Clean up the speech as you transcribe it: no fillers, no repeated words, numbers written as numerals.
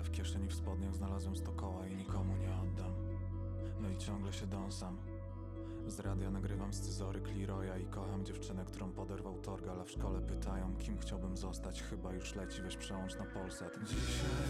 w kieszeni w spodniach znalazłem 100 koła i nikomu nie oddam. No i ciągle się dąsam. Z radia nagrywam scyzoryk Leroya i kocham dziewczynę, którą poderwał Torgal, a w szkole pytają, kim chciałbym zostać. Chyba już leci, weź przełącz na Polsat. Dzisiaj